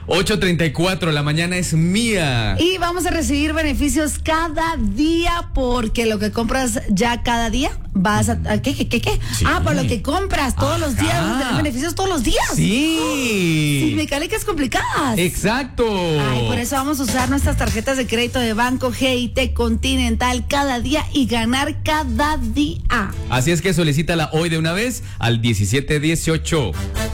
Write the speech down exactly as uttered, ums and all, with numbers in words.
ocho treinta y cuatro, la mañana es mía. Y vamos a recibir beneficios cada día porque lo que compras ya cada día vas a... ¿Qué, qué, qué, qué? Sí. Ah, por lo que compras todos Ajá. los días vas a tener beneficios todos los días. Sí. Sin mecánicas complicadas. Exacto. Ay, por eso vamos a usar nuestras tarjetas de crédito de Banco G I T Continental cada día y ganar cada día. Así es que solicítala hoy de una vez al diecisiete dieciocho.